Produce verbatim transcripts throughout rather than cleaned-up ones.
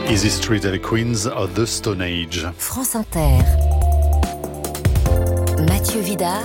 Easy Street avec Queens of the Stone Age. France Inter. Mathieu Vidard.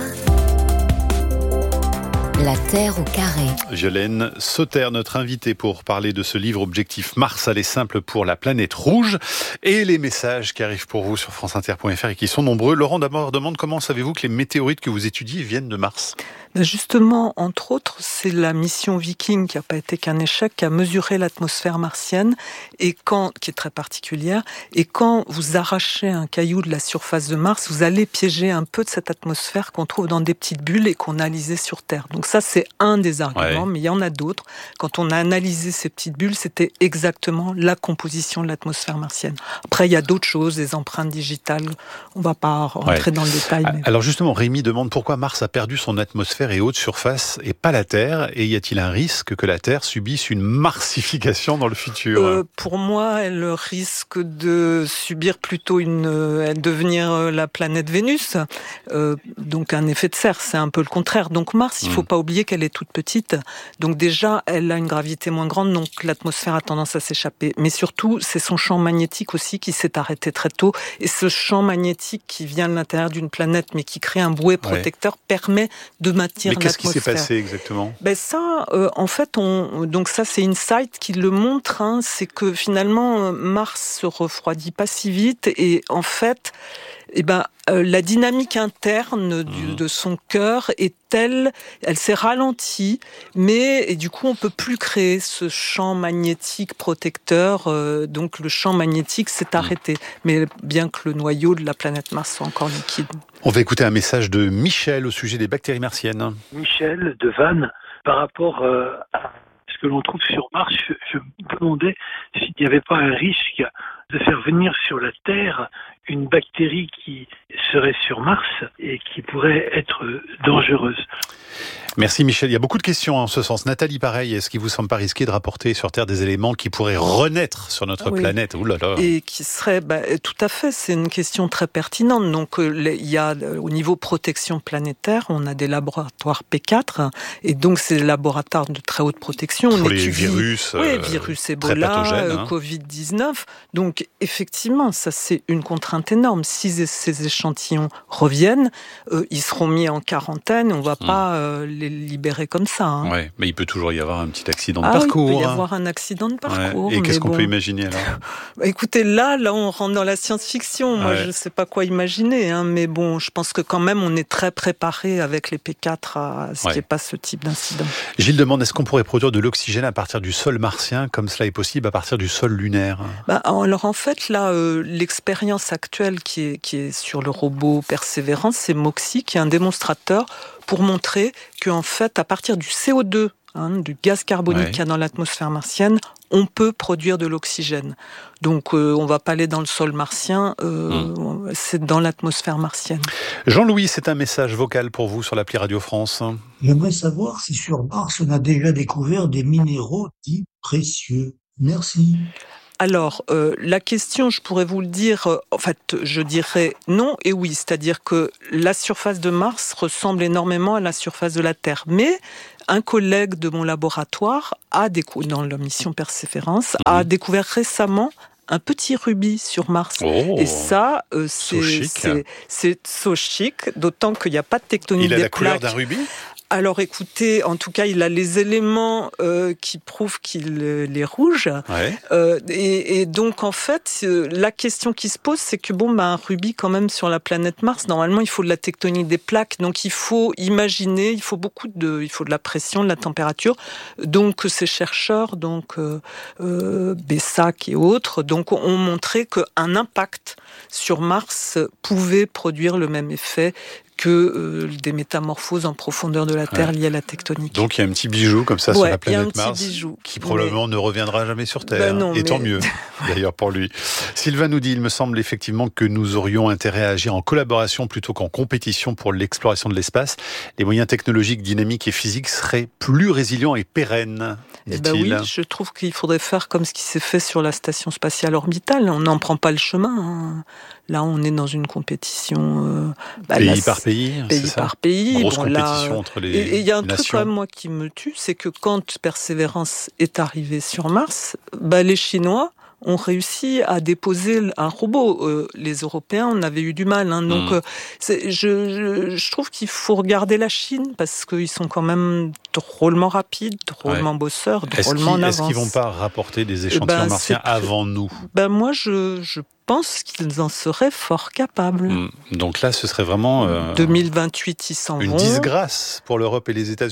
La Terre au carré. Violaine Sauter, notre invitée pour parler de ce livre Objectif Mars, aller simple pour la planète rouge, et les messages qui arrivent pour vous sur franceinter point f r et qui sont nombreux. Laurent d'abord demande comment savez-vous que les météorites que vous étudiez viennent de Mars ? Justement, entre autres, c'est la mission Viking qui n'a pas été qu'un échec, qui a mesuré l'atmosphère martienne, et quand, qui est très particulière, et quand vous arrachez un caillou de la surface de Mars, vous allez piéger un peu de cette atmosphère qu'on trouve dans des petites bulles et qu'on a analysées sur Terre. Donc ça, c'est un des arguments, ouais. Mais il y en a d'autres. Quand on a analysé ces petites bulles, c'était exactement la composition de l'atmosphère martienne. Après, il y a d'autres choses, des empreintes digitales, on ne va pas rentrer ouais. dans le détail. Mais... Alors justement, Rémi demande pourquoi Mars a perdu son atmosphère et haute surface et pas la Terre, et y a-t-il un risque que la Terre subisse une marsification dans le futur ? euh, Pour moi, elle risque de subir plutôt une, euh, devenir la planète Vénus, euh, donc un effet de serre, c'est un peu le contraire. Donc Mars, il ne faut mmh. pas oublier qu'elle est toute petite, donc déjà, elle a une gravité moins grande, donc l'atmosphère a tendance à s'échapper, mais surtout, c'est son champ magnétique aussi qui s'est arrêté très tôt, et ce champ magnétique qui vient de l'intérieur d'une planète, mais qui crée un bouée protecteur, ouais. permet de maintenir Mais qu'est-ce qui s'est passé exactement ? Ben ça, euh, en fait, on, donc ça c'est Insight qui le montre, hein, c'est que finalement Mars se refroidit pas si vite et en fait, eh ben euh, la dynamique interne du, mmh. de son cœur est telle, elle s'est ralentie, mais et du coup on peut plus créer ce champ magnétique protecteur, euh, donc le champ magnétique s'est arrêté, mmh. mais bien que le noyau de la planète Mars soit encore liquide. On va écouter un message de Michel au sujet des bactéries martiennes. Michel de Vannes, par rapport euh, à ce que l'on trouve sur Mars, je, je me demandais s'il n'y avait pas un risque de faire venir sur la Terre une bactérie qui serait sur Mars et qui pourrait être dangereuse. Merci Michel. Il y a beaucoup de questions en ce sens. Nathalie, pareil, est-ce qu'il vous semble pas risqué de rapporter sur Terre des éléments qui pourraient renaître sur notre oui. planète ? Ouh là là. Et qui serait, bah, tout à fait, c'est une question très pertinente. Donc, euh, il y a, au niveau protection planétaire, on a des laboratoires P quatre, et donc c'est des laboratoires de très haute protection. Pour on les étudie, virus, oui, euh, virus Ebola, hein. euh, covid dix-neuf. Donc, effectivement, ça c'est une contrainte énorme. Si ces échantillons reviennent, euh, ils seront mis en quarantaine, on ne va hum. pas euh, les libérer comme ça. Hein. Ouais, mais il peut toujours y avoir un petit accident de ah, parcours. Il peut y hein. avoir un accident de parcours. Ouais. Et qu'est-ce qu'on bon... peut imaginer alors ? Bah, écoutez, là, là, on rentre dans la science-fiction. Moi, ouais. je ne sais pas quoi imaginer, hein, mais bon, je pense que quand même, on est très préparé avec les P quatre à ce ouais. qu'il n'y ait pas ce type d'incident. Gilles demande, est-ce qu'on pourrait produire de l'oxygène à partir du sol martien, comme cela est possible à partir du sol lunaire ? Bah, alors en fait, là, euh, l'expérience actuelle qui est, qui est sur le robot Persévérance, c'est Moxie, qui est un démonstrateur pour montrer qu'en fait, à partir du C O deux, hein, du gaz carbonique ouais. qu'il y a dans l'atmosphère martienne, on peut produire de l'oxygène. Donc, euh, on ne va pas aller dans le sol martien, euh, mmh. c'est dans l'atmosphère martienne. Jean-Louis, c'est un message vocal pour vous sur l'appli Radio France. J'aimerais savoir si sur Mars, on a déjà découvert des minéraux dits précieux. Merci. Alors, euh, la question, je pourrais vous le dire, euh, en fait, je dirais non et oui. C'est-à-dire que la surface de Mars ressemble énormément à la surface de la Terre. Mais un collègue de mon laboratoire, a décou- dans la mission Persévérance, mmh. a découvert récemment un petit rubis sur Mars. Oh, et ça, euh, c'est, so chic. c'est, c'est so chic, d'autant qu'il n'y a pas de tectonique des plaques. Il a la couleur d'un rubis ? Alors écoutez, en tout cas, il a les éléments euh, qui prouvent qu'il euh, est rouge. Ouais. Euh, et, et donc, en fait, euh, la question qui se pose, c'est que bon, bah, un rubis quand même sur la planète Mars, normalement, il faut de la tectonique des plaques. Donc, il faut imaginer, il faut beaucoup de, il faut de la pression, de la température. Donc, ces chercheurs, donc euh, euh, Bessac et autres, donc ont montré qu'un impact sur Mars pouvait produire le même effet que euh, des métamorphoses en profondeur de la Terre ouais. liées à la tectonique. Donc il y a un petit bijou comme ça ouais, sur la planète Mars bijou, qui probablement mais... ne reviendra jamais sur Terre. Ben non, et mais... tant mieux, d'ailleurs pour lui. Sylvain nous dit, il me semble effectivement que nous aurions intérêt à agir en collaboration plutôt qu'en compétition pour l'exploration de l'espace. Les moyens technologiques, dynamiques et physiques seraient plus résilients et pérennes, eh dit-il. Ben oui, je trouve qu'il faudrait faire comme ce qui s'est fait sur la station spatiale orbitale. On n'en prend pas le chemin. Hein. Là, on est dans une compétition... Euh, bah, pays la... par pays, pays c'est ça par pays. Grosse bon, compétition là, entre les Et il y a un nations. truc quand même, moi, qui me tue, c'est que quand Persévérance est arrivée sur Mars, bah, les Chinois ont réussi à déposer un robot. Euh, les Européens, on avait eu du mal. Hein. Donc, mmh. euh, c'est, je, je, je trouve qu'il faut regarder la Chine parce qu'ils sont quand même drôlement rapides, drôlement ouais. bosseurs, drôlement en avance. Est-ce qu'ils ne vont pas rapporter des échantillons ben, martiens avant nous ? Ben moi, je, je pense qu'ils en seraient fort capables. Mmh. Donc là, ce serait vraiment... Euh, deux mille vingt-huit, ils s'en une vont. Une disgrâce pour l'Europe et les États-Unis ?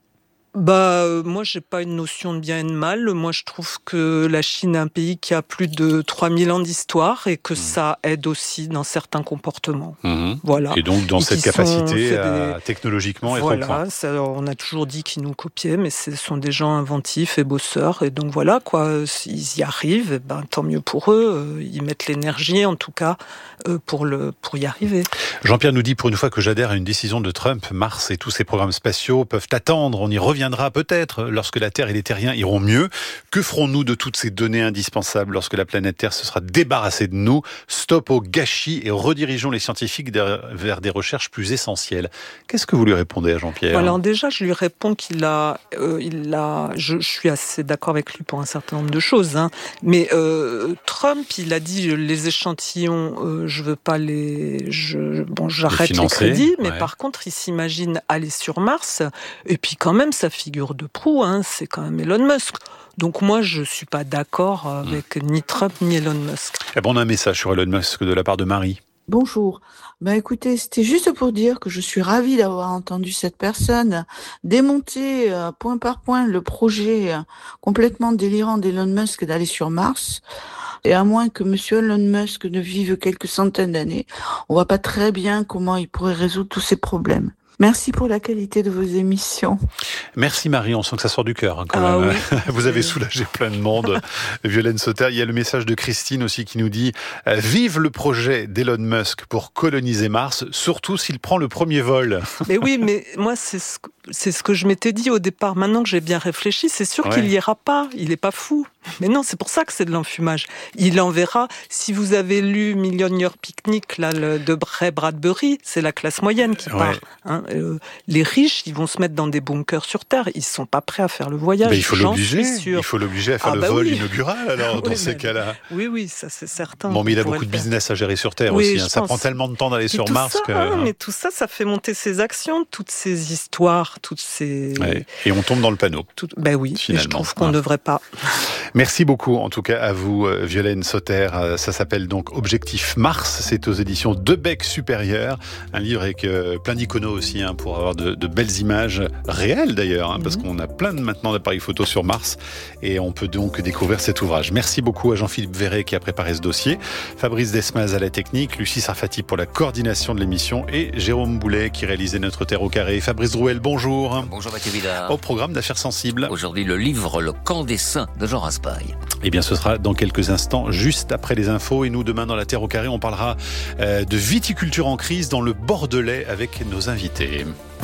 Bah, euh, moi, j'ai pas une notion de bien et de mal. Moi, je trouve que la Chine est un pays qui a plus de trois mille ans d'histoire et que mmh. ça aide aussi dans certains comportements. Mmh. Voilà. Et donc, dans et cette capacité à, des... technologiquement, être voilà, au point. Ça, on a toujours dit qu'ils nous copiaient, mais ce sont des gens inventifs et bosseurs. Et donc, voilà, quoi. Ils y arrivent, ben, tant mieux pour eux. Ils mettent l'énergie, en tout cas, pour, le, pour y arriver. Jean-Pierre nous dit, pour une fois que j'adhère à une décision de Trump, Mars et tous ses programmes spatiaux peuvent attendre. On y revient viendra peut-être lorsque la Terre et les terriens iront mieux. Que ferons-nous de toutes ces données indispensables lorsque la planète Terre se sera débarrassée de nous ? Stop au gâchis et redirigeons les scientifiques vers des recherches plus essentielles. Qu'est-ce que vous lui répondez à Jean-Pierre ? Alors déjà, je lui réponds qu'il a... Euh, il a je, je suis assez d'accord avec lui pour un certain nombre de choses. Hein. Mais euh, Trump, il a dit les échantillons, euh, je veux pas les... Je, bon, j'arrête les, les crédits, mais ouais. par contre, il s'imagine aller sur Mars. Et puis quand même, ça figure de proue, hein, c'est quand même Elon Musk. Donc moi, je ne suis pas d'accord avec mmh. ni Trump ni Elon Musk. Eh ben, on a un message sur Elon Musk de la part de Marie. Bonjour. Ben écoutez, c'était juste pour dire que je suis ravie d'avoir entendu cette personne démonter euh, point par point le projet euh, complètement délirant d'Elon Musk d'aller sur Mars. Et à moins que monsieur Elon Musk ne vive quelques centaines d'années, on voit pas très bien comment il pourrait résoudre tous ces problèmes. Merci pour la qualité de vos émissions. Merci Marie, on sent que ça sort du cœur hein, quand ah même. Oui. Vous avez soulagé plein de monde. Violaine Sauter, il y a le message de Christine aussi qui nous dit euh, « Vive le projet d'Elon Musk pour coloniser Mars, surtout s'il prend le premier vol. » Mais oui, mais moi c'est ce, c'est ce que je m'étais dit au départ. Maintenant que j'ai bien réfléchi, c'est sûr ouais. qu'il n'y ira pas. Il n'est pas fou. Mais non, c'est pour ça que c'est de l'enfumage. Il enverra, si vous avez lu Millionaire Picnic là, le, de Ray Bradbury, c'est la classe moyenne qui part. Ouais. Hein, euh, les riches, ils vont se mettre dans des bunkers sur Terre. Ils ne sont pas prêts à faire le voyage. Mais il faut l'obliger. Il faut l'obliger à faire ah, le bah vol oui. inaugural alors oui, dans ces cas-là. Oui, oui, ça c'est certain. Bon, mais il a beaucoup de business à gérer sur Terre oui, aussi. Hein. Ça prend tellement de temps d'aller sur Mars ça, que. Hein, mais tout ça, ça fait monter ses actions, toutes ces histoires, toutes ces. Ouais. Et on tombe dans le panneau. Tout... Ben oui. Finalement. Et je trouve qu'on ne ah. devrait pas. Merci beaucoup. En tout cas, à vous, Violaine Sauter. Ça s'appelle donc Objectif Mars. C'est aux éditions De Bec Supérieur. Un livre avec plein d'iconos aussi, hein, pour avoir de, de belles images réelles d'ailleurs, hein, mmh. parce qu'on a plein de, maintenant d'appareils photo sur Mars et on peut donc découvrir cet ouvrage. Merci beaucoup à Jean-Philippe Verret qui a préparé ce dossier, Fabrice Desmaz à la technique, Lucie Sarfati pour la coordination de l'émission et Jérôme Boulet qui réalisait Notre Terre au carré. Fabrice Drouel, bonjour. Bonjour Mathieu Vidard. Au programme d'Affaires sensibles. Aujourd'hui, le livre Le camp des saints de Jean Raspail. Eh bien, ce sera dans quelques instants, juste après les infos. Et nous, demain, dans La Terre au carré, on parlera euh, de viticulture en crise dans le Bordelais avec nos invités.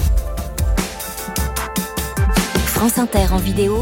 France Inter en vidéo.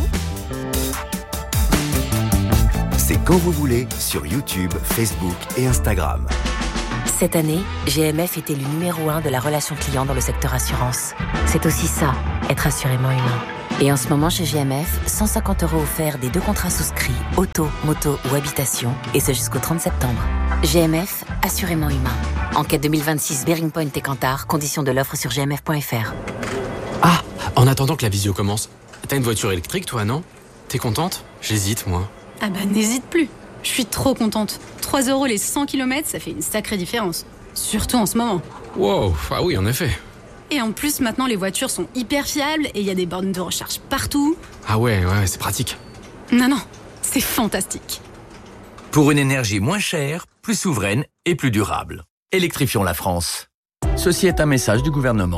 C'est quand vous voulez sur YouTube, Facebook et Instagram. Cette année, G M F est élu numéro un de la relation client dans le secteur assurance. C'est aussi ça, être assurément humain. Et en ce moment, chez G M F, cent cinquante euros offerts des deux contrats souscrits, auto, moto ou habitation, et ce jusqu'au trente septembre. G M F, assurément humain. Enquête deux mille vingt-six, Bearing Point et Kantar, conditions de l'offre sur g m f point f r. Ah, en attendant que la visio commence, t'as une voiture électrique toi, non ? T'es contente ? J'hésite, moi. Ah bah n'hésite plus. Je suis trop contente. trois euros les cent kilomètres, ça fait une sacrée différence. Surtout en ce moment. Wow, ah oui, en effet. Et en plus, maintenant, les voitures sont hyper fiables et il y a des bornes de recharge partout. Ah ouais, ouais, c'est pratique. Non, non, c'est fantastique. Pour une énergie moins chère, plus souveraine et plus durable. Électrifions la France. Ceci est un message du gouvernement.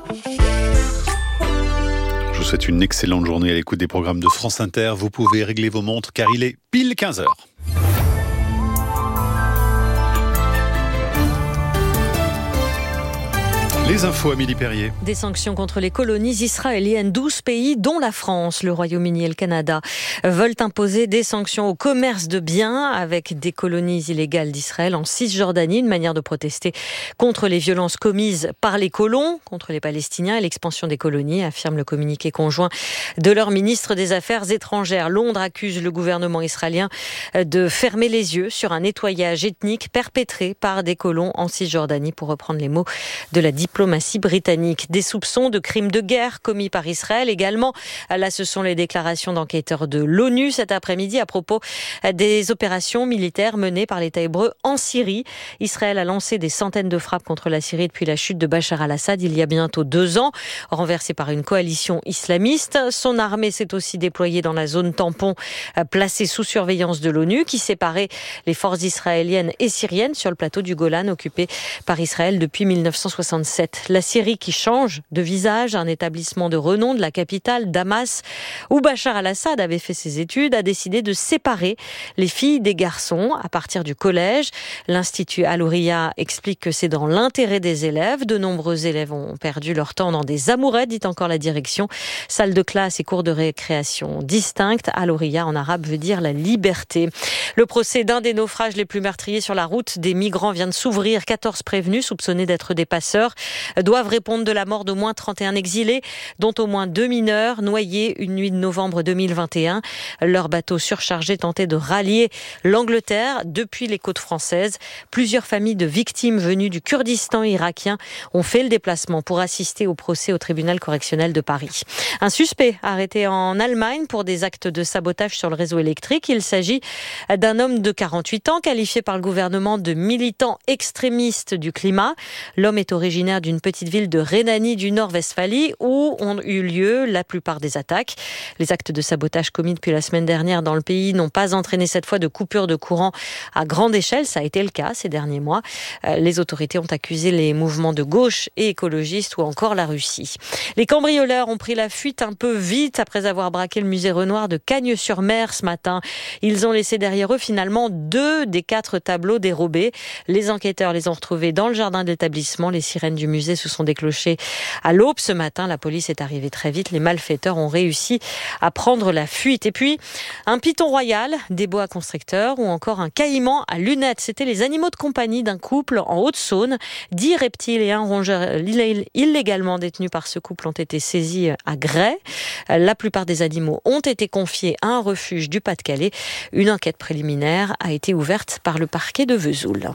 Je vous souhaite une excellente journée à l'écoute des programmes de France Inter. Vous pouvez régler vos montres car il est pile quinze heures. Les infos, Amélie Perrier. Des sanctions contre les colonies israéliennes. douze pays, dont la France, le Royaume-Uni et le Canada, veulent imposer des sanctions au commerce de biens avec des colonies illégales d'Israël en Cisjordanie. Une manière de protester contre les violences commises par les colons, contre les Palestiniens et l'expansion des colonies, affirme le communiqué conjoint de leur ministre des Affaires étrangères. Londres accuse le gouvernement israélien de fermer les yeux sur un nettoyage ethnique perpétré par des colons en Cisjordanie, pour reprendre les mots de la diplomatie britannique. Des soupçons de crimes de guerre commis par Israël également. Là, ce sont les déclarations d'enquêteurs de l'ONU cet après-midi à propos des opérations militaires menées par l'État hébreu en Syrie. Israël a lancé des centaines de frappes contre la Syrie depuis la chute de Bachar al-Assad il y a bientôt deux ans, renversé par une coalition islamiste. Son armée s'est aussi déployée dans la zone tampon placée sous surveillance de l'ONU, qui séparait les forces israéliennes et syriennes sur le plateau du Golan occupé par Israël depuis mille neuf cent soixante-sept. La Syrie qui change de visage, un établissement de renom de la capitale, Damas, où Bachar al-Assad avait fait ses études, a décidé de séparer les filles des garçons à partir du collège. L'Institut Al-Houriya explique que c'est dans l'intérêt des élèves. De nombreux élèves ont perdu leur temps dans des amourettes, dit encore la direction. Salle de classe et cours de récréation distinctes. Al-Houriya en arabe veut dire la liberté. Le procès d'un des naufrages les plus meurtriers sur la route des migrants vient de s'ouvrir. quatorze prévenus soupçonnés d'être des passeurs doivent répondre de la mort d'au moins trente et un exilés, dont au moins deux mineurs noyés une nuit de novembre deux mille vingt et un. Leur bateau surchargé tentait de rallier l'Angleterre depuis les côtes françaises. Plusieurs familles de victimes venues du Kurdistan irakien ont fait le déplacement pour assister au procès au tribunal correctionnel de Paris. Un suspect arrêté en Allemagne pour des actes de sabotage sur le réseau électrique. Il s'agit d'un homme de quarante-huit ans qualifié par le gouvernement de militant extrémiste du climat. L'homme est originaire d'une petite ville de Rhénanie du Nord-Westphalie où ont eu lieu la plupart des attaques. Les actes de sabotage commis depuis la semaine dernière dans le pays n'ont pas entraîné cette fois de coupure de courant à grande échelle. Ça a été le cas ces derniers mois. Les autorités ont accusé les mouvements de gauche et écologistes ou encore la Russie. Les cambrioleurs ont pris la fuite un peu vite après avoir braqué le musée Renoir de Cagnes-sur-Mer ce matin. Ils ont laissé derrière eux finalement deux des quatre tableaux dérobés. Les enquêteurs les ont retrouvés dans le jardin de l'établissement. Les sirènes du musée se sont déclenchées à l'aube ce matin. La police est arrivée très vite. Les malfaiteurs ont réussi à prendre la fuite. Et puis, un python royal, des boa constricteurs ou encore un caïman à lunettes. C'était les animaux de compagnie d'un couple en Haute-Saône. Dix reptiles et un rongeur illégalement détenus par ce couple ont été saisis à Gray. La plupart des animaux ont été confiés à un refuge du Pas-de-Calais. Une enquête préliminaire a été ouverte par le parquet de Vesoul.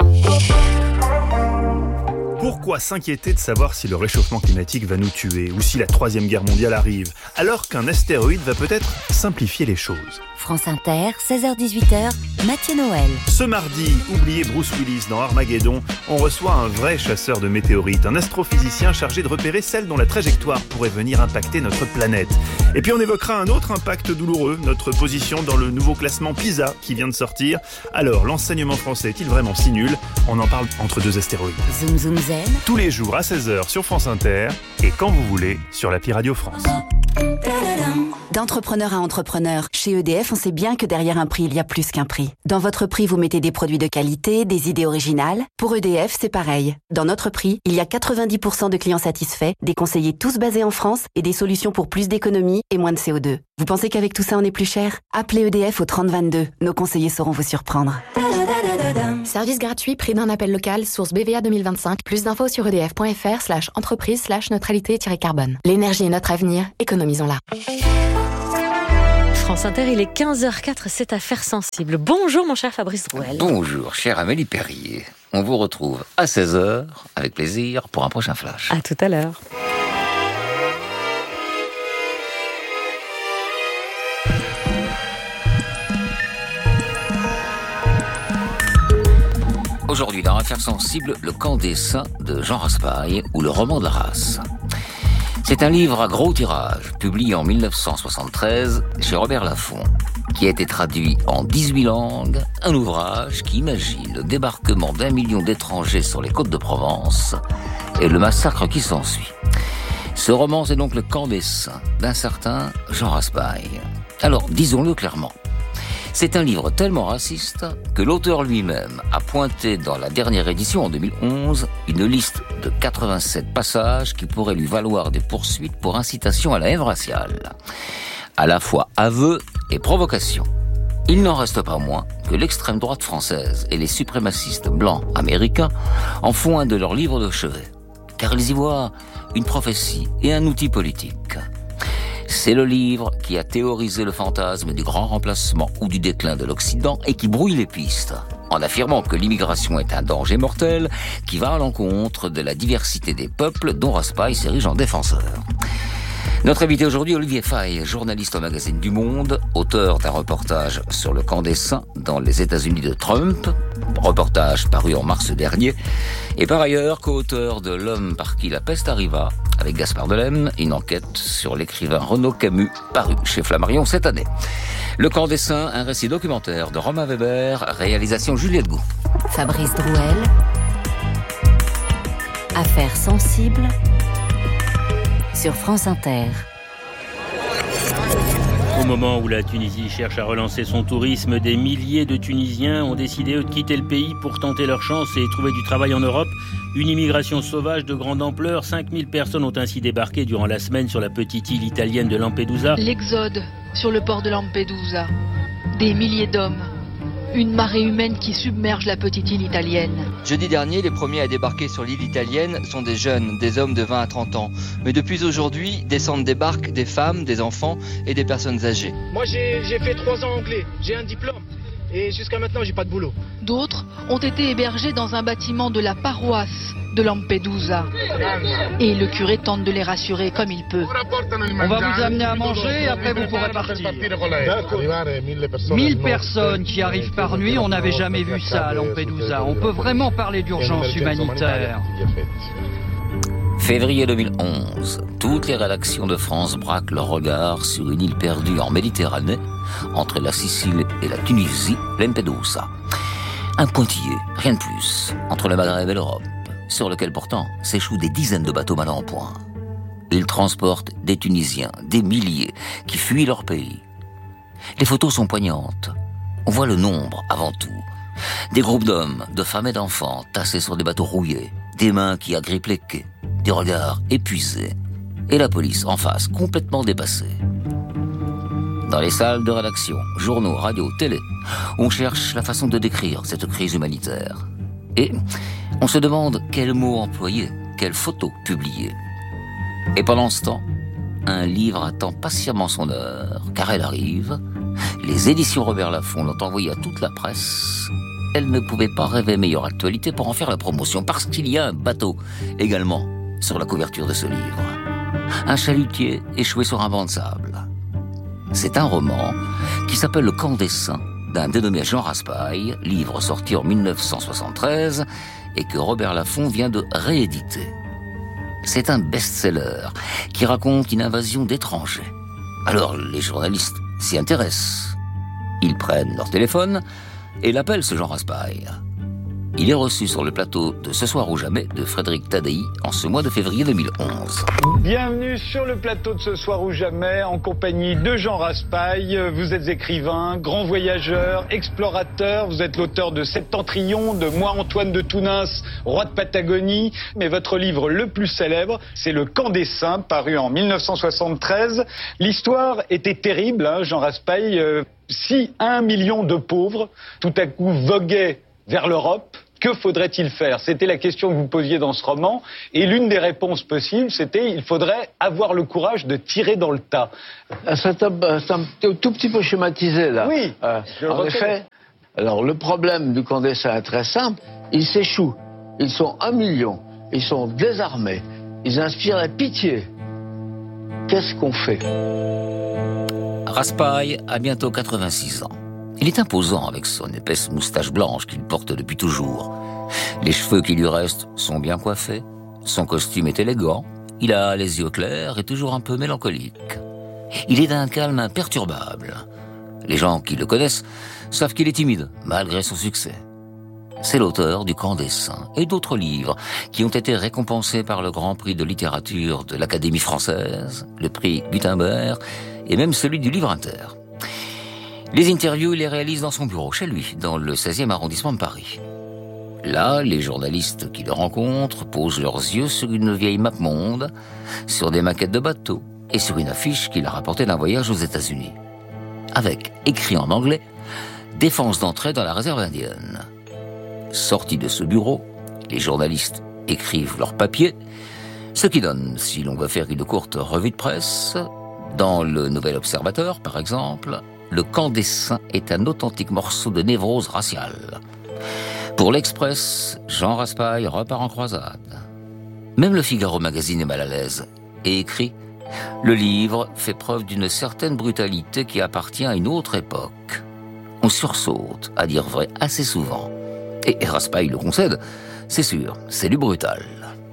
Pourquoi s'inquiéter de savoir si le réchauffement climatique va nous tuer ou si la troisième guerre mondiale arrive, alors qu'un astéroïde va peut-être simplifier les choses ? France Inter, seize heures dix-huit heures, Mathieu Noël. Ce mardi, oubliez Bruce Willis dans Armageddon, on reçoit un vrai chasseur de météorites, un astrophysicien chargé de repérer celles dont la trajectoire pourrait venir impacter notre planète. Et puis on évoquera un autre impact douloureux, notre position dans le nouveau classement PISA qui vient de sortir. Alors, l'enseignement français est-il vraiment si nul ? On en parle entre deux astéroïdes. Zoom Zoom Zen. Tous les jours à seize heures sur France Inter et quand vous voulez sur l'appli Radio France. D'entrepreneur à entrepreneur, chez E D F, on sait bien que derrière un prix, il y a plus qu'un prix. Dans votre prix, vous mettez des produits de qualité, des idées originales. Pour E D F, c'est pareil. Dans notre prix, il y a quatre-vingt-dix pour cent de clients satisfaits, des conseillers tous basés en France et des solutions pour plus d'économies et moins de C O deux. Vous pensez qu'avec tout ça, on est plus cher ? Appelez E D F au trente vingt-deux. Nos conseillers sauront vous surprendre. Service gratuit, prix d'un appel local, source B V A deux mille vingt-cinq. Plus d'infos sur edf.fr slash entreprise slash neutralité-carbone. L'énergie est notre avenir, économisons-la. France Inter, il est quinze heures zéro quatre, c'est Affaires sensibles. Bonjour mon cher Fabrice Drouel. Bonjour chère Amélie Perrier. On vous retrouve à seize heures, avec plaisir, pour un prochain flash. À tout à l'heure. Aujourd'hui, dans Affaires sensibles, le camp des saints de Jean Raspail ou le roman de la race. C'est un livre à gros tirage, publié en mille neuf cent soixante-treize chez Robert Laffont, qui a été traduit en dix-huit langues, un ouvrage qui imagine le débarquement d'un million d'étrangers sur les côtes de Provence et le massacre qui s'ensuit. Ce roman, c'est donc le camp des saints d'un certain Jean Raspail. Alors, disons-le clairement, C'est un livre tellement raciste que l'auteur lui-même a pointé dans la dernière édition en deux mille onze une liste de quatre-vingt-sept passages qui pourraient lui valoir des poursuites pour incitation à la haine raciale. À la fois aveu et provocation. Il n'en reste pas moins que l'extrême droite française et les suprémacistes blancs américains en font un de leurs livres de chevet, car ils y voient une prophétie et un outil politique. C'est le livre qui a théorisé le fantasme du grand remplacement ou du déclin de l'Occident et qui brouille les pistes, en affirmant que l'immigration est un danger mortel qui va à l'encontre de la diversité des peuples dont Raspail s'érige en défenseur. Notre invité aujourd'hui, Olivier Faye, journaliste au magazine Du Monde, auteur d'un reportage sur le camp des saints dans les États-Unis de Trump, reportage paru en mars dernier, et par ailleurs co-auteur de L'homme par qui la peste arriva, avec Gaspard Delem, une enquête sur l'écrivain Renaud Camus, paru chez Flammarion cette année. Le camp des saints, un récit documentaire de Romain Weber, réalisation Juliette Gou. Fabrice Drouel, Affaires sensibles, sur France Inter. Au moment où la Tunisie cherche à relancer son tourisme, des milliers de Tunisiens ont décidé eux, de quitter le pays pour tenter leur chance et trouver du travail en Europe. Une immigration sauvage de grande ampleur. cinq mille personnes ont ainsi débarqué durant la semaine sur la petite île italienne de Lampedusa. L'exode sur le port de Lampedusa. Des milliers d'hommes. Une marée humaine qui submerge la petite île italienne. Jeudi dernier, les premiers à débarquer sur l'île italienne sont des jeunes, des hommes de vingt à trente ans. Mais depuis aujourd'hui, descendent des barques des femmes, des enfants et des personnes âgées. Moi, j'ai, j'ai fait trois ans anglais, j'ai un diplôme et jusqu'à maintenant, j'ai pas de boulot. D'autres ont été hébergés dans un bâtiment de la paroisse de Lampedusa. Et le curé tente de les rassurer comme il peut. On va vous amener à manger et après vous pourrez partir. Mille personnes qui arrivent par nuit, on n'avait jamais vu ça à Lampedusa. On peut vraiment parler d'urgence humanitaire. Février deux mille onze, toutes les rédactions de France braquent leur regard sur une île perdue en Méditerranée, entre la Sicile et la Tunisie, Lampedusa. Un pointillé, rien de plus, entre le Maghreb et l'Europe, sur lequel pourtant s'échouent des dizaines de bateaux mal en point. Ils transportent des Tunisiens, des milliers, qui fuient leur pays. Les photos sont poignantes. On voit le nombre avant tout. Des groupes d'hommes, de femmes et d'enfants tassés sur des bateaux rouillés, des mains qui agrippent les quais, des regards épuisés, et la police en face, complètement dépassée. Dans les salles de rédaction, journaux, radio, télé, on cherche la façon de décrire cette crise humanitaire. Et on se demande quels mots employer, quelles photos publier. Et pendant ce temps, un livre attend patiemment son heure, car elle arrive. Les éditions Robert Laffont l'ont envoyé à toute la presse. Elle ne pouvait pas rêver meilleure actualité pour en faire la promotion, parce qu'il y a un bateau également sur la couverture de ce livre. Un chalutier échoué sur un banc de sable. C'est un roman qui s'appelle Le camp des saints, d'un dénommé Jean Raspail, livre sorti en mille neuf cent soixante-treize et que Robert Laffont vient de rééditer. C'est un best-seller qui raconte une invasion d'étrangers. Alors les journalistes s'y intéressent. Ils prennent leur téléphone et l'appellent ce Jean Raspail. Il est reçu sur le plateau de Ce soir ou jamais de Frédéric Tadei en ce mois de février deux mille onze. Bienvenue sur le plateau de Ce soir ou jamais en compagnie de Jean Raspail. Vous êtes écrivain, grand voyageur, explorateur. Vous êtes l'auteur de Septentrion, de Moi Antoine de Tounins, roi de Patagonie. Mais votre livre le plus célèbre, c'est Le camp des saints, paru en mille neuf cent soixante-treize. L'histoire était terrible, hein, Jean Raspail. Euh, si un million de pauvres, tout à coup, voguaient vers l'Europe, que faudrait-il faire? C'était la question que vous posiez dans ce roman. Et l'une des réponses possibles, c'était il faudrait avoir le courage de tirer dans le tas. C'est un, un tout petit peu schématisé, là. Oui, euh, en effet. Alors, le problème du camp des saints est très simple. Ils s'échouent. Ils sont un million. Ils sont désarmés. Ils inspirent la pitié. Qu'est-ce qu'on fait? Raspail a bientôt quatre-vingt-six ans. Il est imposant avec son épaisse moustache blanche qu'il porte depuis toujours. Les cheveux qui lui restent sont bien coiffés. Son costume est élégant. Il a les yeux clairs et toujours un peu mélancolique. Il est d'un calme imperturbable. Les gens qui le connaissent savent qu'il est timide, malgré son succès. C'est l'auteur du Camp des Saints et d'autres livres qui ont été récompensés par le Grand Prix de littérature de l'Académie française, le prix Gutenberg et même celui du Livre Inter. Les interviews, il les réalise dans son bureau, chez lui, dans le seizième arrondissement de Paris. Là, les journalistes qui le rencontrent posent leurs yeux sur une vieille map monde, sur des maquettes de bateaux et sur une affiche qu'il a rapportée d'un voyage aux États-Unis. Avec, écrit en anglais, « Défense d'entrée dans la réserve indienne ». Sortis de ce bureau, les journalistes écrivent leurs papiers, ce qui donne, si l'on veut faire une courte revue de presse, dans le Nouvel Observateur, par exemple, le camp des Saints est un authentique morceau de névrose raciale. Pour l'Express, Jean Raspail repart en croisade. Même le Figaro Magazine est mal à l'aise et écrit « Le livre fait preuve d'une certaine brutalité qui appartient à une autre époque. On sursaute, à dire vrai, assez souvent. Et Raspail le concède, c'est sûr, c'est du brutal. »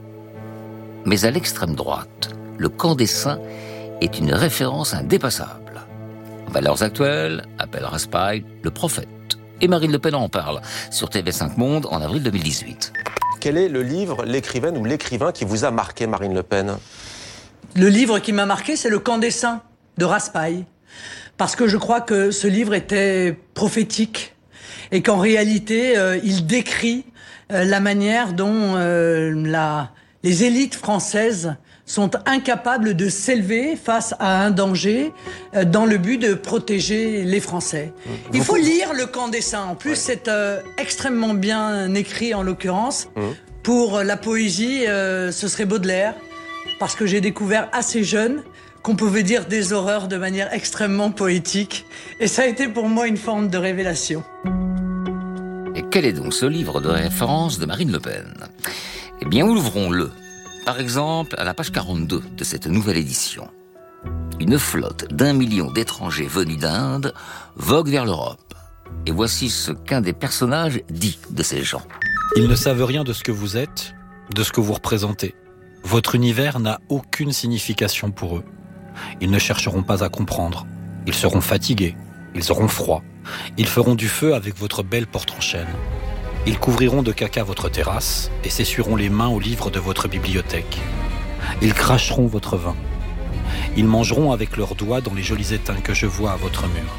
Mais à l'extrême droite, le camp des Saints est une référence indépassable. Valeurs actuelles appelle Raspail le prophète. Et Marine Le Pen en parle sur T V cinq Monde en avril deux mille dix-huit. Quel est le livre, l'écrivaine ou l'écrivain qui vous a marqué, Marine Le Pen ? Le livre qui m'a marqué, c'est Le camp des Saints de Raspail. Parce que je crois que ce livre était prophétique et qu'en réalité, euh, il décrit euh, la manière dont euh, la, les élites françaises sont incapables de s'élever face à un danger euh, dans le but de protéger les Français. Mmh. Il faut lire Le camp des Saints. En plus, ouais. c'est euh, extrêmement bien écrit en l'occurrence. Mmh. Pour la poésie, euh, ce serait Baudelaire, parce que j'ai découvert assez jeune qu'on pouvait dire des horreurs de manière extrêmement poétique. Et ça a été pour moi une forme de révélation. Et quel est donc ce livre de référence de Marine Le Pen ? Eh bien, ouvrons-le. Par exemple, à la page quarante-deux de cette nouvelle édition. Une flotte d'un million d'étrangers venus d'Inde vogue vers l'Europe. Et voici ce qu'un des personnages dit de ces gens. Ils ne savent rien de ce que vous êtes, de ce que vous représentez. Votre univers n'a aucune signification pour eux. Ils ne chercheront pas à comprendre. Ils seront fatigués. Ils auront froid. Ils feront du feu avec votre belle porte en chêne. Ils couvriront de caca votre terrasse et s'essuieront les mains aux livres de votre bibliothèque. Ils cracheront votre vin. Ils mangeront avec leurs doigts dans les jolis étains que je vois à votre mur.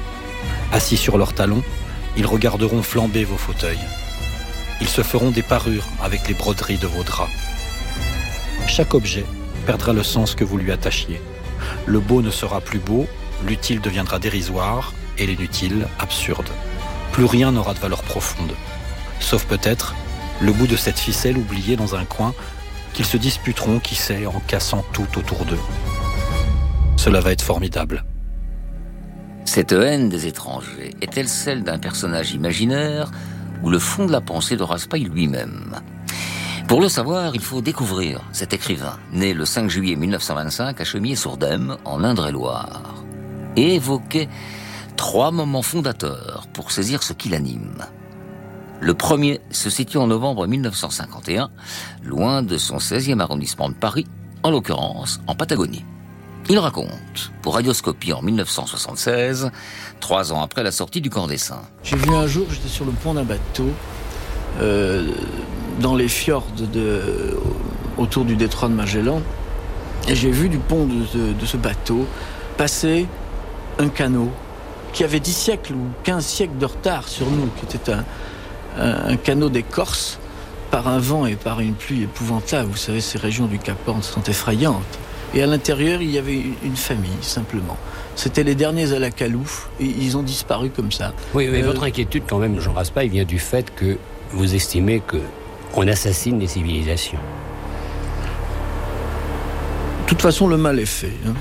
Assis sur leurs talons, ils regarderont flamber vos fauteuils. Ils se feront des parures avec les broderies de vos draps. Chaque objet perdra le sens que vous lui attachiez. Le beau ne sera plus beau, l'utile deviendra dérisoire et l'inutile absurde. Plus rien n'aura de valeur profonde. Sauf peut-être le bout de cette ficelle oubliée dans un coin qu'ils se disputeront, qui sait, en cassant tout autour d'eux. Cela va être formidable. Cette haine des étrangers est-elle celle d'un personnage imaginaire ou le fond de la pensée de Raspail lui-même ? Pour le savoir, il faut découvrir cet écrivain, né le cinq juillet mille neuf cent vingt-cinq à Chemillé-sur-Dème, en Indre-et-Loire, et évoquer trois moments fondateurs pour saisir ce qui l'anime. Le premier se situe en novembre mille neuf cent cinquante et un, loin de son seizième arrondissement de Paris, en l'occurrence en Patagonie. Il raconte, pour Radioscopie en mille neuf cent soixante-seize, trois ans après la sortie du camp des Saints. J'ai vu un jour, j'étais sur le pont d'un bateau, euh, dans les fjords de, autour du détroit de Magellan, et j'ai vu du pont de, de, de ce bateau passer un canot qui avait dix siècles ou quinze siècles de retard sur nous, qui était un, un, un canot d'écorce par un vent et par une pluie épouvantable. Vous savez, ces régions du Cap Horn sont effrayantes. Et à l'intérieur, il y avait une famille, simplement. C'était les derniers à la calouffe, et ils ont disparu comme ça. Oui, mais euh... votre inquiétude, quand même, Jean Raspail, vient du fait que vous estimez qu'on assassine les civilisations. De toute façon, le mal est fait. Hein.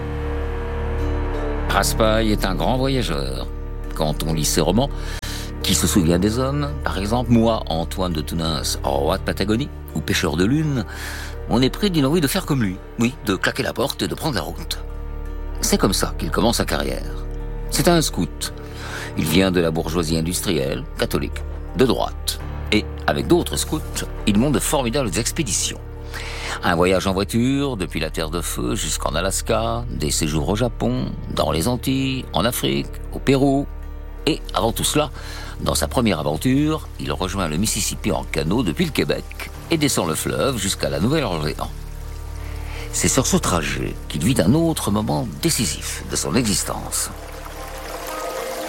Raspail est un grand voyageur. Quand on lit ses romans, qui se souvient des hommes, par exemple, moi, Antoine de Tounens, roi de Patagonie, ou pêcheur de lune, on est pris d'une envie de faire comme lui, oui, de claquer la porte et de prendre la route. C'est comme ça qu'il commence sa carrière. C'est un scout. Il vient de la bourgeoisie industrielle, catholique, de droite. Et, avec d'autres scouts, il monte de formidables expéditions. Un voyage en voiture, depuis la Terre de Feu jusqu'en Alaska, des séjours au Japon, dans les Antilles, en Afrique, au Pérou. Et, avant tout cela, dans sa première aventure, il rejoint le Mississippi en canot depuis le Québec et descend le fleuve jusqu'à la Nouvelle-Orléans. C'est sur ce trajet qu'il vit un autre moment décisif de son existence.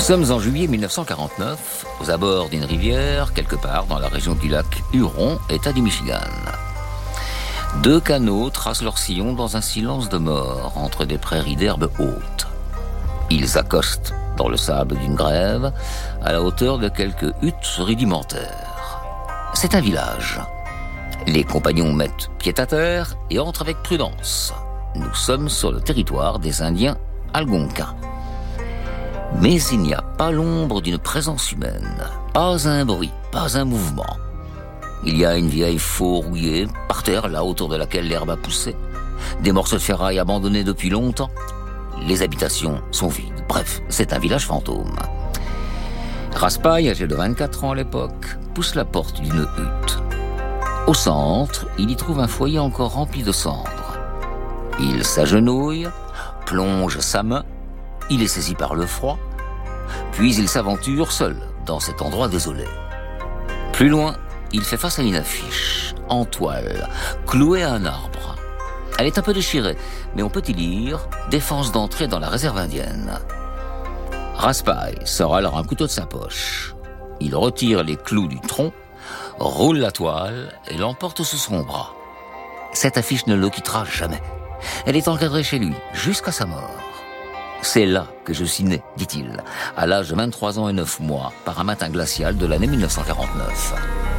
sommes en juillet mille neuf cent quarante-neuf, aux abords d'une rivière, quelque part dans la région du lac Huron, État du Michigan. Deux canots tracent leur sillon dans un silence de mort entre des prairies d'herbes hautes. Ils accostent dans le sable d'une grève, à la hauteur de quelques huttes rudimentaires. C'est un village. Les compagnons mettent pied à terre et entrent avec prudence. Nous sommes sur le territoire des Indiens algonquins. Mais il n'y a pas l'ombre d'une présence humaine, pas un bruit, pas un mouvement. Il y a une vieille faux rouillée, par terre, là autour de laquelle l'herbe a poussé. Des morceaux de ferraille abandonnés depuis longtemps. Les habitations sont vides. Bref, c'est un village fantôme. Raspail, âgé de vingt-quatre ans à l'époque, pousse la porte d'une hutte. Au centre, il y trouve un foyer encore rempli de cendres. Il s'agenouille, plonge sa main, il est saisi par le froid, puis il s'aventure seul dans cet endroit désolé. Plus loin, il fait face à une affiche, en toile, clouée à un arbre. Elle est un peu déchirée, mais on peut y lire « Défense d'entrée dans la réserve indienne ». Raspail sort alors un couteau de sa poche. Il retire les clous du tronc, roule la toile et l'emporte sous son bras. Cette affiche ne le quittera jamais. Elle est encadrée chez lui, jusqu'à sa mort. C'est là que je suis né, dit-il, à l'âge de vingt-trois ans et neuf mois, par un matin glacial de l'année mille neuf cent quarante-neuf.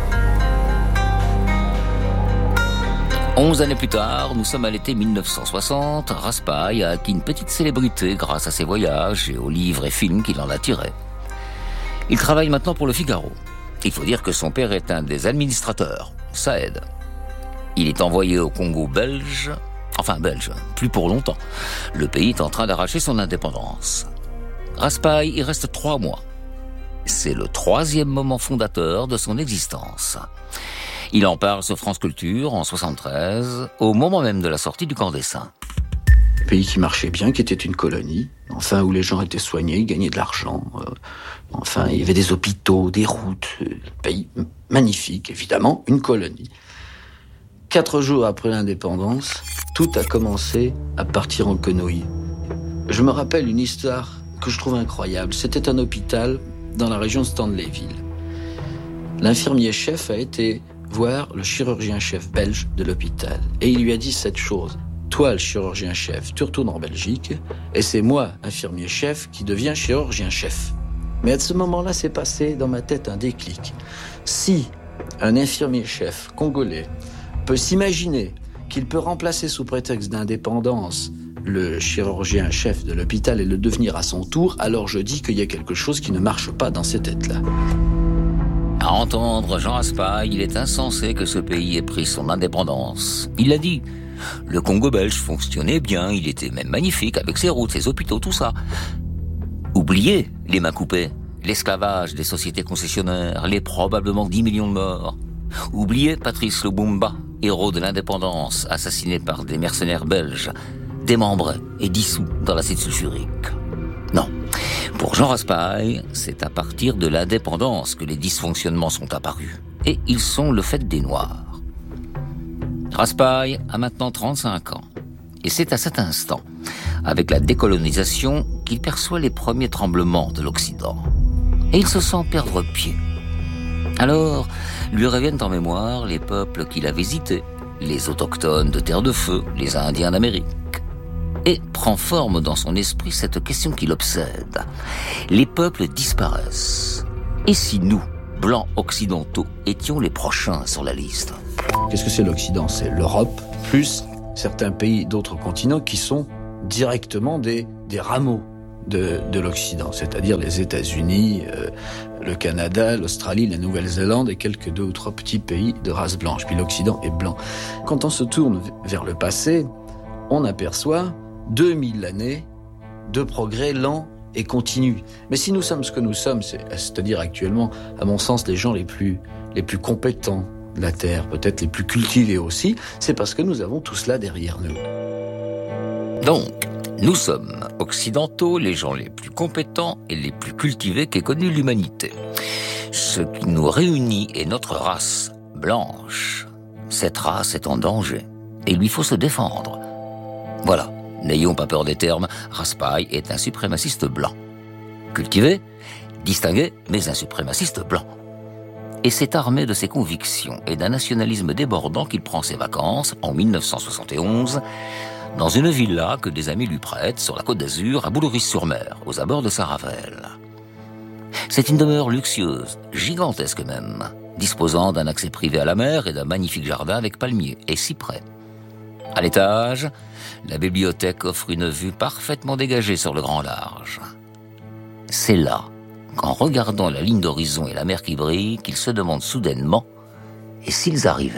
Onze années plus tard, nous sommes à l'été mille neuf cent soixante, Raspail a acquis une petite célébrité grâce à ses voyages et aux livres et films qu'il en a tirés. Il travaille maintenant pour le Figaro. Il faut dire que son père est un des administrateurs. Ça aide. Il est envoyé au Congo belge, enfin belge, plus pour longtemps. Le pays est en train d'arracher son indépendance. Raspail y reste trois mois. C'est le troisième moment fondateur de son existence. Il en parle sur France Culture en soixante-treize, au moment même de la sortie du Camp des Saints. Un pays qui marchait bien, qui était une colonie, enfin où les gens étaient soignés, gagnaient de l'argent. Euh, enfin, il y avait des hôpitaux, des routes. Un pays magnifique, évidemment, une colonie. Quatre jours après l'indépendance, tout a commencé à partir en quenouille. Je me rappelle une histoire que je trouve incroyable. C'était un hôpital dans la région de Stanleyville. L'infirmier-chef a été voir le chirurgien-chef belge de l'hôpital. Et il lui a dit cette chose. Toi, le chirurgien-chef, tu retournes en Belgique, et c'est moi, infirmier-chef, qui deviens chirurgien-chef. Mais à ce moment-là, s'est passé dans ma tête un déclic. Si un infirmier-chef congolais peut s'imaginer qu'il peut remplacer sous prétexte d'indépendance le chirurgien-chef de l'hôpital et le devenir à son tour, alors je dis qu'il y a quelque chose qui ne marche pas dans ces têtes-là. À entendre Jean Raspail, il est insensé que ce pays ait pris son indépendance. Il l'a dit. Le Congo belge fonctionnait bien, il était même magnifique avec ses routes, ses hôpitaux, tout ça. Oubliez les mains coupées, l'esclavage des sociétés concessionnaires, les probablement dix millions de morts. Oubliez Patrice Lumumba, héros de l'indépendance, assassiné par des mercenaires belges, démembré et dissous dans l'acide sulfurique. Non. Pour Jean Raspail, c'est à partir de l'indépendance que les dysfonctionnements sont apparus. Et ils sont le fait des Noirs. Raspail a maintenant trente-cinq ans. Et c'est à cet instant, avec la décolonisation, qu'il perçoit les premiers tremblements de l'Occident. Et il se sent perdre pied. Alors, lui reviennent en mémoire les peuples qu'il a visités, les autochtones de Terre de Feu, les Indiens d'Amérique. Et prend forme dans son esprit cette question qui l'obsède. Les peuples disparaissent. Et si nous, blancs occidentaux, étions les prochains sur la liste ? Qu'est-ce que c'est l'Occident ? C'est l'Europe, plus certains pays d'autres continents qui sont directement des, des rameaux de, de l'Occident, c'est-à-dire les États-Unis, euh, le Canada, l'Australie, la Nouvelle-Zélande et quelques deux ou trois petits pays de race blanche. Puis l'Occident est blanc. Quand on se tourne vers le passé, on aperçoit deux mille années de progrès lents et continus. Mais si nous sommes ce que nous sommes, c'est, c'est-à-dire actuellement, à mon sens, les gens les plus, les plus compétents de la Terre, peut-être les plus cultivés aussi, c'est parce que nous avons tout cela derrière nous. Donc, nous sommes occidentaux, les gens les plus compétents et les plus cultivés qu'ait connu l'humanité. Ce qui nous réunit est notre race blanche. Cette race est en danger et il lui faut se défendre. Voilà. N'ayons pas peur des termes, Raspail est un suprémaciste blanc. Cultivé, distingué, mais un suprémaciste blanc. Et c'est armé de ses convictions et d'un nationalisme débordant qu'il prend ses vacances, en mille neuf cent soixante et onze, dans une villa que des amis lui prêtent sur la Côte d'Azur, à Boulogne-sur-Mer, aux abords de Saint-Ravel. C'est une demeure luxueuse, gigantesque même, disposant d'un accès privé à la mer et d'un magnifique jardin avec palmiers et cyprès. À l'étage, la bibliothèque offre une vue parfaitement dégagée sur le grand large. C'est là, qu'en regardant la ligne d'horizon et la mer qui brille, qu'ils se demandent soudainement « et s'ils arrivaient ?»